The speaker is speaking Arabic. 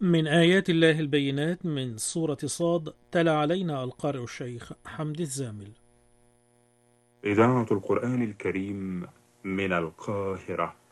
من آيات الله البينات من سورة صاد تلا علينا القارئ الشيخ حمد الزامل. إذاعة القرآن الكريم من القاهرة.